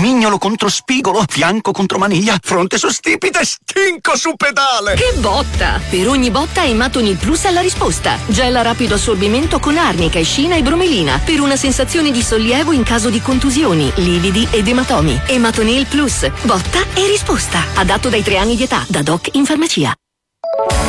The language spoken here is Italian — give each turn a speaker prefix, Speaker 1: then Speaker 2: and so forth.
Speaker 1: mignolo contro spigolo, fianco contro maniglia, fronte su stipite, stinco su pedale.
Speaker 2: Che botta! Per ogni botta Ematonil Plus ha la risposta. Gel a rapido assorbimento con arnica, escina e bromelina per una sensazione di sollievo in caso di contusioni, lividi ed ematomi. Ematonil Plus. Botta e risposta. Adatto dai 3 anni di età. Da doc in farmacia.